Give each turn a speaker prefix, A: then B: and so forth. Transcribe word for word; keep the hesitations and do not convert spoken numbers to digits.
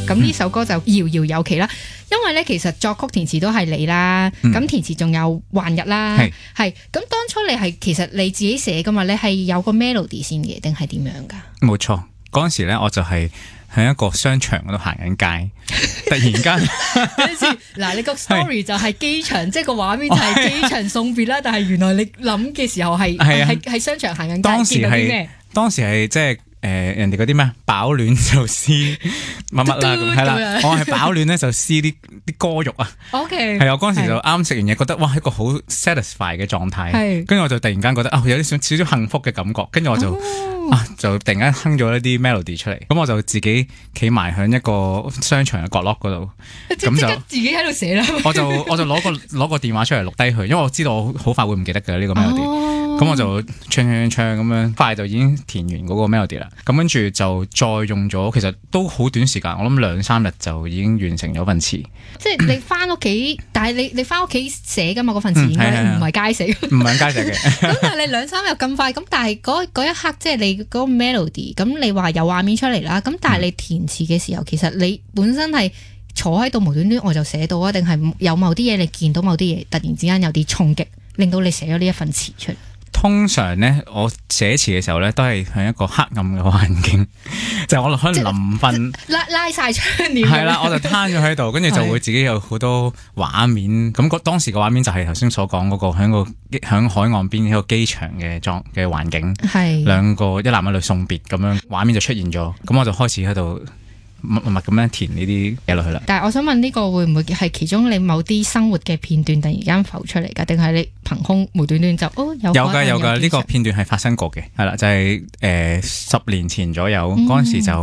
A: 咁呢首歌就遙遙有期啦。因為咧，其實作曲填詞都係你啦，咁、嗯、填詞仲有幻日啦，係咁當初你係其實你自己寫噶嘛，你係有個 melody 先嘅，定係點樣噶？
B: 冇錯，嗰陣時咧我就係喺一個商場嗰度行緊街，突然間，
A: 嗱你個 story 就係機場，即係個畫面就係機場送別啦，但係原來你諗嘅時候係係喺商場行緊街，
B: 當時
A: 見到啲咩？
B: 當時係即係。誒、呃，人哋嗰啲咩飽暖就撕乜乜啦，咁係啦，我係飽暖咧就撕啲啲歌肉啊。O K， 係啊，嗰陣時就啱食完嘢，覺得哇一個好 satisfy 嘅狀態，跟住我就突然間覺得啊有啲少少少幸福嘅感覺，跟住我就、哦、啊就突然間哼咗一啲 melody 出嚟，咁我就自己企埋響一個商場嘅角落嗰度，咁就
A: 自己喺度寫啦。
B: 我就我就攞個攞個電話出嚟錄低佢，因為我知道我好快會唔記得嘅呢、這個 melody。哦咁我就唱唱唱咁樣，快就已經填完嗰個 melody 啦。咁跟住就再用咗，其實都好短時間，我諗兩三日就已經完成咗份詞。
A: 即係你翻屋企，但係你你翻屋企寫噶嘛？嗰份詞應該唔係街寫，
B: 唔係街寫嘅。
A: 咁但係你兩三日咁快，咁但係嗰嗰一刻即係你嗰個 melody，咁你話有畫面出嚟啦。咁但係你填詞嘅時候，其實你本身係坐喺度無端端我就寫到啊，定係有某啲嘢你見到某啲嘢，突然之間有啲衝擊，令到你寫咗呢一份詞出嚟。
B: 通常咧，我寫詞嘅時候咧，都係喺一個黑暗嘅環境，就係、我可能臨瞓
A: 拉拉晒窗簾，
B: 係啦，我就攤咗喺度，跟住就會自己有好多畫面。咁個當時嘅畫面就係頭先所講嗰個喺個喺海岸邊一個機場嘅狀嘅環境，係兩個一男一女送別咁樣畫面就出現咗。咁我就開始喺度密密咁樣填呢啲嘢落去啦。但係
A: 我想問呢個會唔會係其中你某啲生活嘅片段突然間浮出嚟㗎？定係你憑空無端端就哦有？有㗎有㗎，呢、這個片段係發生過嘅，係啦，就係、是、誒、呃、十年前左右嗰陣、嗯、時就。